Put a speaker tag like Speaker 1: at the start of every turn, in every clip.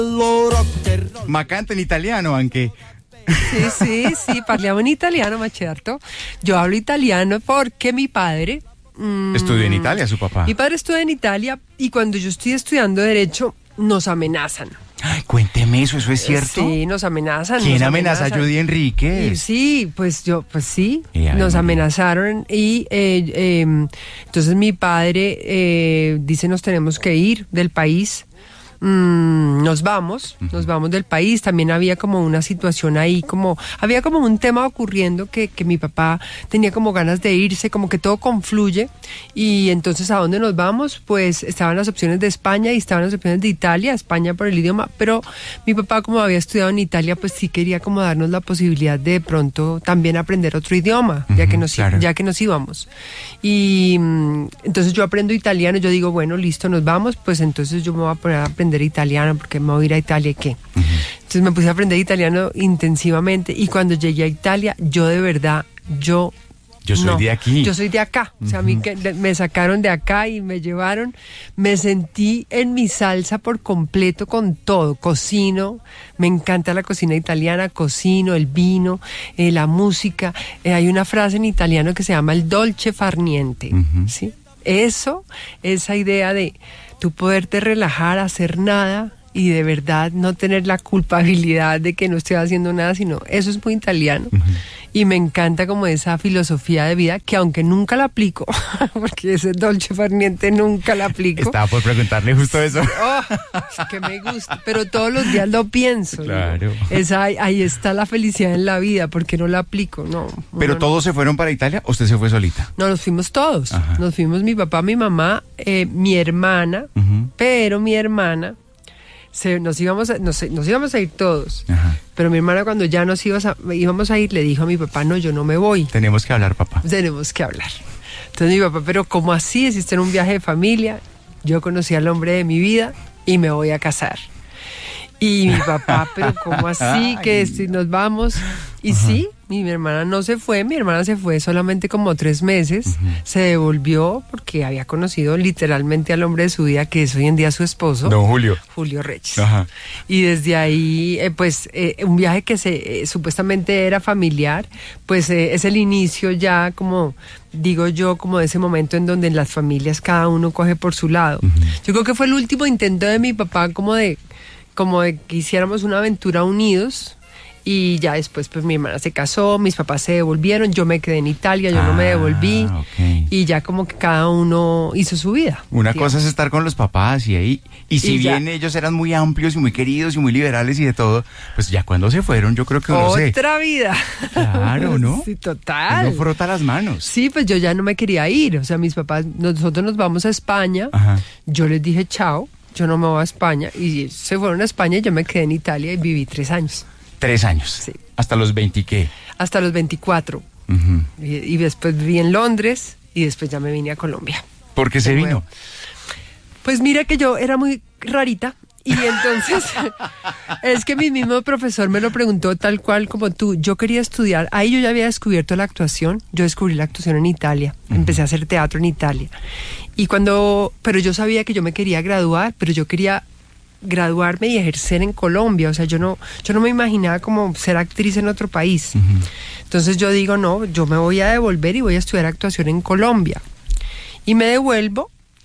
Speaker 1: Ma canta in italiano anche.
Speaker 2: Sì, parliamo in italiano, ma certo. Yo hablo italiano porque mi padre...
Speaker 1: Estudió en Italia su papá.
Speaker 2: Mi padre estudia en Italia y cuando yo estoy estudiando Derecho, nos amenazan.
Speaker 1: Ay, cuénteme eso es cierto.
Speaker 2: Sí, nos amenazan.
Speaker 1: ¿Quién amenaza a Judy Enríquez?
Speaker 2: Sí, pues sí,
Speaker 1: Ay,
Speaker 2: nos
Speaker 1: María.
Speaker 2: amenazaron y entonces mi padre dice nos tenemos que ir del país. Nos vamos del país. También había como una situación ahí, había como un tema ocurriendo que mi papá tenía como ganas de irse, como que todo confluye. Y entonces, ¿a dónde nos vamos? Pues estaban las opciones de España y estaban las opciones de Italia, España por el idioma, pero mi papá, como había estudiado en Italia, pues sí quería como darnos la posibilidad de pronto también aprender otro idioma, ya que nos íbamos. Y entonces yo aprendo italiano, yo digo, bueno, listo, nos vamos, pues entonces yo me voy a poner a aprender italiano porque me voy a ir a Italia y qué. Entonces me puse a aprender italiano intensivamente y cuando llegué a Italia, yo de verdad, yo
Speaker 1: soy de aquí.
Speaker 2: Yo soy de acá. O sea, a mí que me sacaron de acá y me llevaron, me sentí en mi salsa por completo con todo. Cocino, me encanta la cocina italiana, cocino, el vino, la música. Hay una frase en italiano que se llama el dolce far niente, ¿sí? Esa idea de tú poderte relajar, hacer nada y de verdad no tener la culpabilidad de que no estoy haciendo nada, sino eso es muy italiano. Y me encanta como esa filosofía de vida que aunque nunca la aplico, porque ese dolce far niente nunca la aplico.
Speaker 1: Estaba por preguntarle justo eso.
Speaker 2: Es que me gusta, pero todos los días lo pienso.
Speaker 1: Claro.
Speaker 2: Ahí está la felicidad en la vida, porque no la aplico, no.
Speaker 1: ¿Pero todos se fueron para Italia o usted se fue solita?
Speaker 2: No, nos fuimos todos.
Speaker 1: Ajá.
Speaker 2: Nos fuimos mi papá, mi mamá, mi hermana, pero mi hermana, nos íbamos a ir todos.
Speaker 1: Ajá.
Speaker 2: Pero mi hermana cuando ya íbamos a ir, le dijo a mi papá, no, yo no me voy.
Speaker 1: Tenemos que hablar, papá.
Speaker 2: Tenemos que hablar. Entonces mi papá, pero ¿cómo así? Hiciste en un viaje de familia, yo conocí al hombre de mi vida y me voy a casar. Y mi papá, pero ¿cómo así? Que nos vamos. Y sí, mi hermana no se fue, mi hermana se fue solamente como 3 meses, se devolvió porque había conocido literalmente al hombre de su vida, que es hoy en día su esposo.
Speaker 1: Don Julio.
Speaker 2: Julio Reyes.
Speaker 1: Ajá.
Speaker 2: Y desde ahí, un viaje que supuestamente era familiar, pues es el inicio ya como, digo yo, como de ese momento en donde en las familias cada uno coge por su lado. Yo creo que fue el último intento de mi papá como de que hiciéramos una aventura unidos. Y ya después pues mi hermana se casó, mis papás se devolvieron, yo me quedé en Italia, yo no me devolví,
Speaker 1: okay.
Speaker 2: Y ya como que cada uno hizo su vida.
Speaker 1: Una cosa es estar con los papás y ahí, y si bien
Speaker 2: ya.
Speaker 1: ellos eran muy amplios y muy queridos y muy liberales y de todo, pues ya cuando se fueron yo creo que
Speaker 2: otra vida.
Speaker 1: Claro, ¿no?
Speaker 2: Sí, total.
Speaker 1: Uno frota las manos.
Speaker 2: Sí, pues yo ya no me quería ir, o sea, mis papás, nosotros nos vamos a España,
Speaker 1: Ajá.
Speaker 2: Yo les dije chao, yo no me voy a España, y se fueron a España y yo me quedé en Italia y viví 3 años.
Speaker 1: 3 años.
Speaker 2: Sí.
Speaker 1: Hasta los 20 ¿qué?
Speaker 2: Hasta los 24. Y después viví en Londres y después ya me vine a Colombia.
Speaker 1: ¿Por qué se vino?
Speaker 2: Pues mira que yo era muy rarita y entonces es que mi mismo profesor me lo preguntó tal cual como tú. Yo quería estudiar, ahí yo ya había descubierto la actuación, yo descubrí la actuación en Italia, empecé a hacer teatro en Italia. Pero yo sabía que yo me quería graduar, pero yo quería graduarme y ejercer en Colombia, o sea, yo no me imaginaba como ser actriz en otro país. Entonces yo digo, no, yo me voy a devolver y voy a estudiar actuación en Colombia. Y me devuelvo,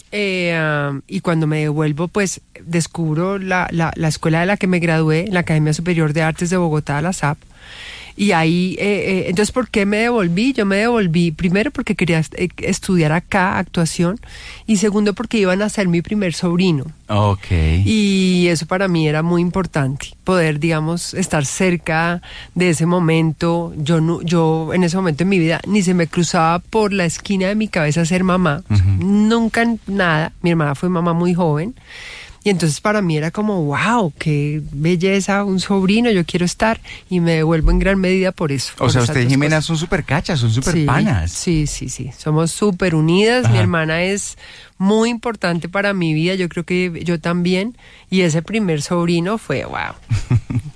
Speaker 2: y cuando me devuelvo, pues descubro la escuela de la que me gradué, la Academia Superior de Artes de Bogotá, la SAP. Y ahí, entonces, ¿por qué me devolví? Yo me devolví primero porque quería estudiar acá actuación y segundo porque iban a ser mi primer sobrino.
Speaker 1: Okay.
Speaker 2: Y eso para mí era muy importante, poder, digamos, estar cerca de ese momento. Yo en ese momento en mi vida ni se me cruzaba por la esquina de mi cabeza ser mamá, o sea, nunca nada. Mi hermana fue mamá muy joven. Y entonces para mí era como, wow, qué belleza, un sobrino, yo quiero estar. Y me devuelvo en gran medida por eso.
Speaker 1: O sea, usted y Jimena son súper cachas, son súper panas.
Speaker 2: Sí. Somos súper unidas. Ajá. Mi hermana es muy importante para mi vida. Yo creo que yo también. Y ese primer sobrino fue, wow.